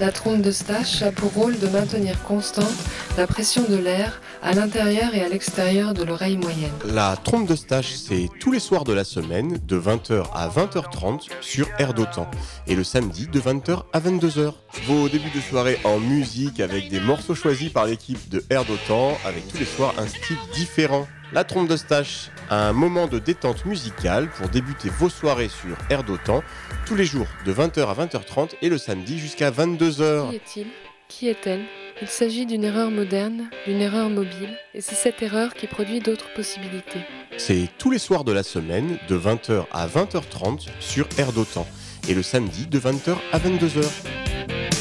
La trompe de Stache a pour rôle de maintenir constante la pression de l'air à l'intérieur et à l'extérieur de l'oreille moyenne. La trompe de Stache, c'est tous les soirs de la semaine, de 20h à 20h30 sur Air d'Otan. Et le samedi, de 20h à 22h. Vos débuts de soirée en musique avec des morceaux choisis par l'équipe de Air d'Otan, avec tous les soirs un style différent. La trompe de Stache, un moment de détente musicale pour débuter vos soirées sur Air d'Otan, tous les jours de 20h à 20h30 et le samedi jusqu'à 22h. Qui est-il ? Qui est-elle ? Il s'agit d'une erreur moderne, d'une erreur mobile, et c'est cette erreur qui produit d'autres possibilités. C'est tous les soirs de la semaine, de 20h à 20h30 sur Air d'Otan, et le samedi de 20h à 22h.